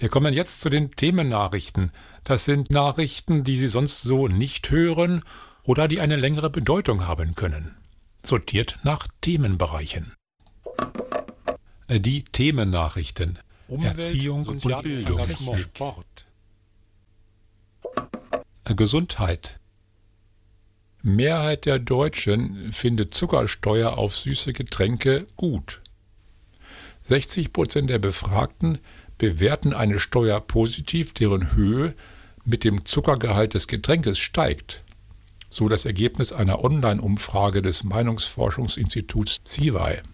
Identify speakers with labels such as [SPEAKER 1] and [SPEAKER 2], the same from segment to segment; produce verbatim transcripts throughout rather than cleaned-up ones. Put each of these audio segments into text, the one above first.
[SPEAKER 1] Wir kommen jetzt zu den Themennachrichten. Das sind Nachrichten, die Sie sonst so nicht hören oder die eine längere Bedeutung haben können. Sortiert nach Themenbereichen. Die Themennachrichten.
[SPEAKER 2] Umwelt,
[SPEAKER 1] Erziehung und Bildung,
[SPEAKER 2] Engagement.
[SPEAKER 1] Sport. Gesundheit. Mehrheit der Deutschen findet Zuckersteuer auf süße Getränke gut. sechzig Prozent der Befragten bewerten eine Steuer positiv, deren Höhe mit dem Zuckergehalt des Getränkes steigt. So das Ergebnis einer Online-Umfrage des Meinungsforschungsinstituts C I V I.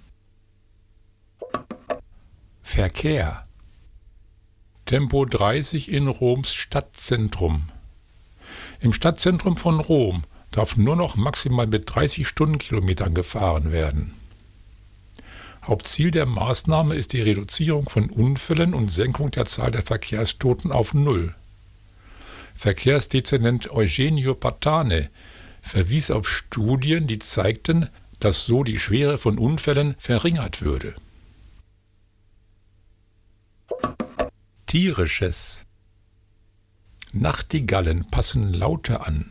[SPEAKER 1] Verkehr. Tempo dreißig in Roms Stadtzentrum. Im Stadtzentrum von Rom darf nur noch maximal mit dreißig Stundenkilometern gefahren werden. Hauptziel der Maßnahme ist die Reduzierung von Unfällen und Senkung der Zahl der Verkehrstoten auf Null. Verkehrsdezernent Eugenio Patane verwies auf Studien, die zeigten, dass so die Schwere von Unfällen verringert würde. Tierisches. Nachtigallen passen Laute an.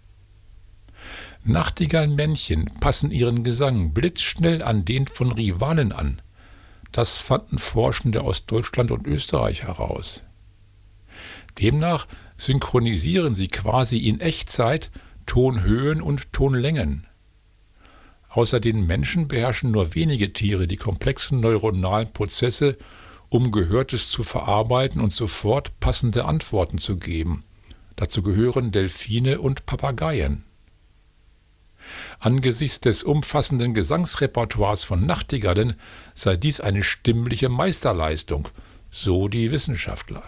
[SPEAKER 1] Nachtigallenmännchen passen ihren Gesang blitzschnell an den von Rivalen an. Das fanden Forschende aus Deutschland und Österreich heraus. Demnach synchronisieren sie quasi in Echtzeit Tonhöhen und Tonlängen. Außer den Menschen beherrschen nur wenige Tiere die komplexen neuronalen Prozesse, um Gehörtes zu verarbeiten und sofort passende Antworten zu geben. Dazu gehören Delfine und Papageien. Angesichts des umfassenden Gesangsrepertoires von Nachtigallen sei dies eine stimmliche Meisterleistung, so die Wissenschaftler.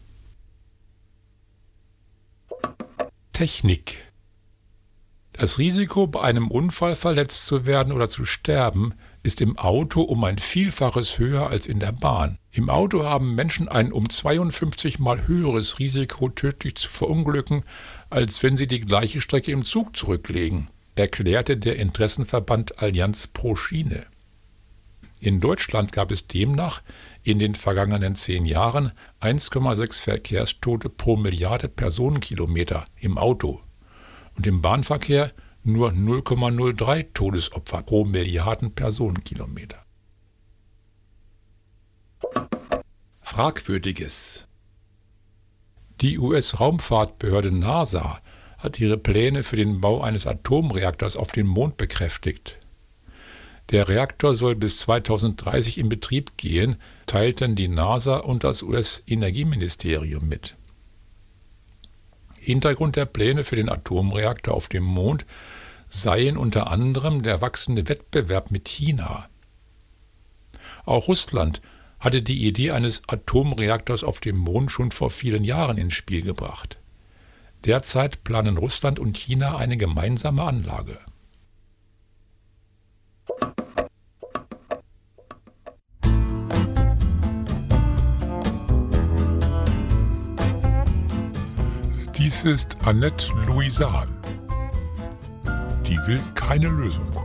[SPEAKER 1] Technik. Das Risiko, bei einem Unfall verletzt zu werden oder zu sterben, ist im Auto um ein Vielfaches höher als in der Bahn. Im Auto haben Menschen ein um zweiundfünfzig Mal höheres Risiko, tödlich zu verunglücken, als wenn sie die gleiche Strecke im Zug zurücklegen, erklärte der Interessenverband Allianz pro Schiene. In Deutschland gab es demnach in den vergangenen zehn Jahren eins Komma sechs Verkehrstote pro Milliarde Personenkilometer im Auto und im Bahnverkehr nur null Komma null drei Todesopfer pro Milliarden Personenkilometer. Fragwürdiges. Die U S-Raumfahrtbehörde NASA hat ihre Pläne für den Bau eines Atomreaktors auf dem Mond bekräftigt. Der Reaktor soll bis zweitausenddreißig in Betrieb gehen, teilten die NASA und das U S-Energieministerium mit. Hintergrund der Pläne für den Atomreaktor auf dem Mond seien unter anderem der wachsende Wettbewerb mit China. Auch Russland hatte die Idee eines Atomreaktors auf dem Mond schon vor vielen Jahren ins Spiel gebracht. Derzeit planen Russland und China eine gemeinsame Anlage. Dies ist Annette Louisan. Die will keine Lösung.